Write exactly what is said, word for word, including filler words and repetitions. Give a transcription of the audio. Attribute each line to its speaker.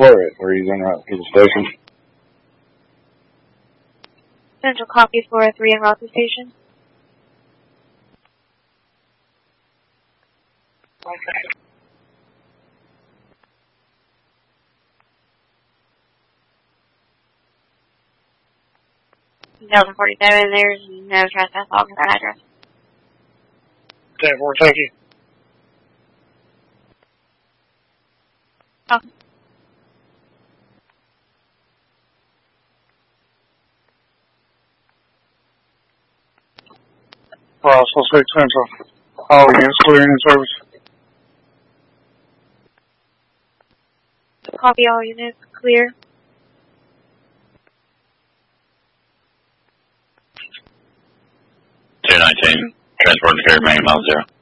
Speaker 1: Where it? Where are you going out to the station?
Speaker 2: Central copy four oh three in Rocky Station.
Speaker 3: Okay.
Speaker 2: Delta forty-seven, there's no trespass log in that address.
Speaker 3: ten four, thank you.
Speaker 2: Oh.
Speaker 3: Roswell six Central. All units clearing in service.
Speaker 2: Copy all units, clear.
Speaker 4: two nineteen, transport to carry main mile zero.